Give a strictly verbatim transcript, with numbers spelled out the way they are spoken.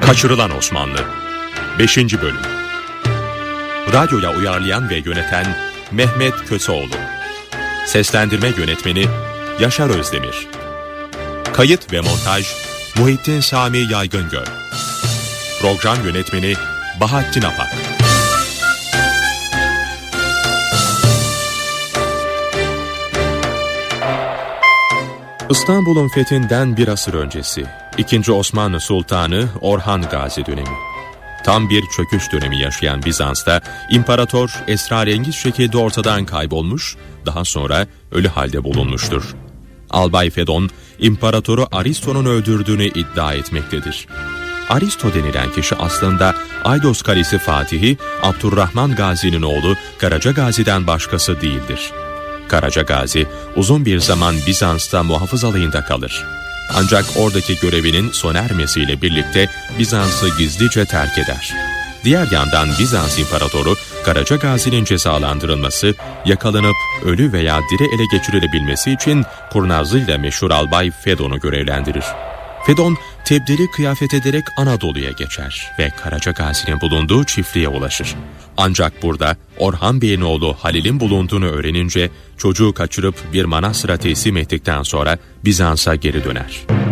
Kaçırılan Osmanlı beşinci Bölüm. Radyoya uyarlayan ve yöneten Mehmet Köseoğlu. Seslendirme yönetmeni Yaşar Özdemir. Kayıt ve montaj Muhittin Sami Yaygıngöl. Program yönetmeni Bahattin Apak. İstanbul'un fethinden bir asır öncesi, ikinci Osmanlı Sultanı Orhan Gazi dönemi. Tam bir çöküş dönemi yaşayan Bizans'ta imparator esrarengiz şekilde ortadan kaybolmuş, daha sonra ölü halde bulunmuştur. Albay Fedon, imparatoru Aristo'nun öldürdüğünü iddia etmektedir. Aristo denilen kişi aslında Aydos Kalesi Fatihi Abdurrahman Gazi'nin oğlu Karaca Gazi'den başkası değildir. Karaca Gazi uzun bir zaman Bizans'ta muhafız alayında kalır. Ancak oradaki görevinin sona ermesiyle birlikte Bizans'ı gizlice terk eder. Diğer yandan Bizans İmparatoru Karaca Gazi'nin cezalandırılması, yakalanıp ölü veya diri ele geçirilebilmesi için kurnazlığıyla meşhur Albay Fedon'u görevlendirir. Fedon, tebdili kıyafet ederek Anadolu'ya geçer ve Karaca Gazi'nin bulunduğu çiftliğe ulaşır. Ancak burada Orhan Bey'in oğlu Halil'in bulunduğunu öğrenince çocuğu kaçırıp bir manastıra teslim ettikten sonra Bizans'a geri döner.